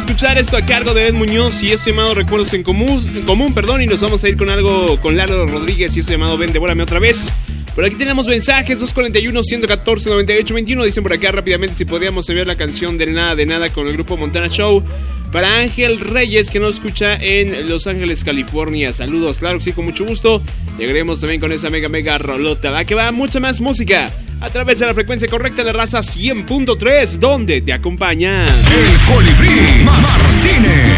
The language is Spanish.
escuchar esto a cargo de Ed Muñoz y esto llamado Recuerdos en Común, y nos vamos a ir con algo con Lalo Rodríguez y esto llamado Ven, devórame otra vez. Por aquí tenemos mensajes, 241-114-9821. Dicen por acá rápidamente si podríamos enviar la canción del Nada de Nada con el grupo Montana Show para Ángel Reyes, que nos escucha en Los Ángeles, California. Saludos, claro que sí, con mucho gusto. Llegaremos también con esa mega rolota. Va que va mucha más música a través de la frecuencia correcta de la raza 100.3, donde te acompaña el Colibrí Martínez.